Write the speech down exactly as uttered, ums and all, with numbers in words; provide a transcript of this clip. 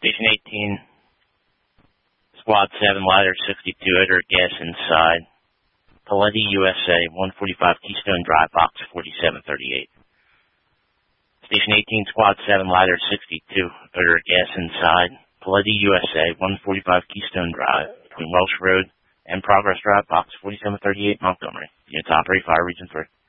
Station eighteen, Squad seven, Ladder sixty-two, odor of gas inside. Paletti, U S A, one forty-five Keystone Drive, Box forty-seven thirty-eight. Station eighteen, Squad seven, Ladder sixty-two, odor of gas inside. Paletti, U S A, one forty-five Keystone Drive, between Welsh Road and Progress Drive, Box forty-seven thirty-eight, Montgomery. Units operate Fire Region three.